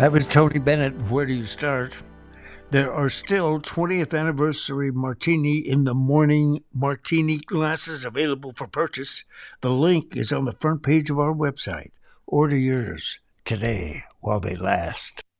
That was Tony Bennett. Where do you start? There are still 20th anniversary martini in the morning martini glasses available for purchase. The link is on the front page of our website. Order yours today while they last.